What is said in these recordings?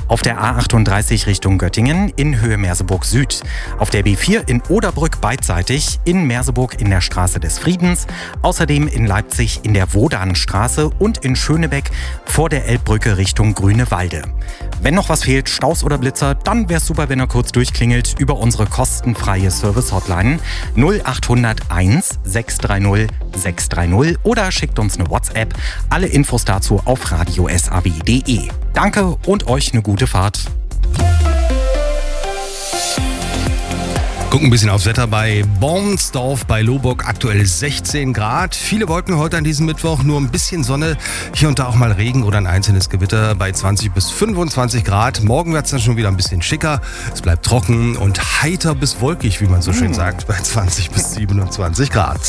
Auf der A38 Richtung Göttingen in Höhe Merseburg Süd. Auf der B4 in Oderbrück beidseitig, in Merseburg in der Straße des Friedens. Außerdem in Leipzig in der Wodanstraße und in Schönebeck vor der Elbbrücke Richtung Grünewalde. Wenn noch was fehlt, Staus oder Blitzer, dann wäre es super, wenn ihr kurz durchklingelt über unsere kostenfreie Service-Hotline 0801 630 630 oder schickt uns eine WhatsApp. Alle Infos dazu auf radiosaw.de. Danke und euch eine gute Fahrt. Gucken ein bisschen aufs Wetter bei Bornsdorf bei Lohburg, aktuell 16 Grad. Viele Wolken heute an diesem Mittwoch, nur ein bisschen Sonne, hier und da auch mal Regen oder ein einzelnes Gewitter bei 20 bis 25 Grad. Morgen wird es dann schon wieder ein bisschen schicker. Es bleibt trocken und heiter bis wolkig, wie man so schön sagt, bei 20 bis 27 Grad.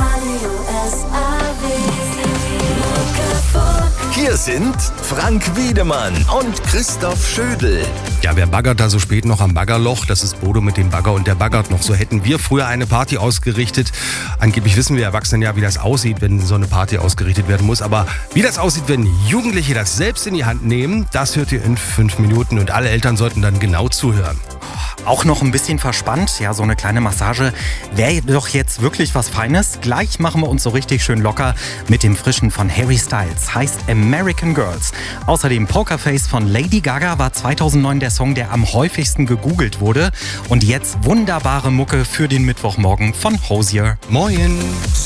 Hier sind Frank Wiedemann und Christoph Schödel. Ja, wer baggert da so spät noch am Baggerloch? Das ist Bodo mit dem Bagger und der baggert noch. So hätten wir früher eine Party ausgerichtet. Angeblich wissen wir Erwachsenen ja, wie das aussieht, wenn so eine Party ausgerichtet werden muss. Aber wie das aussieht, wenn Jugendliche das selbst in die Hand nehmen, das hört ihr in 5 Minuten. Und alle Eltern sollten dann genau zuhören. Auch noch ein bisschen verspannt, ja, so eine kleine Massage wäre doch jetzt wirklich was Feines. Gleich machen wir uns so richtig schön locker mit dem Frischen von Harry Styles, heißt American Girls. Außerdem Pokerface von Lady Gaga war 2009 der Song, der am häufigsten gegoogelt wurde. Und jetzt wunderbare Mucke für den Mittwochmorgen von Hozier. Moin!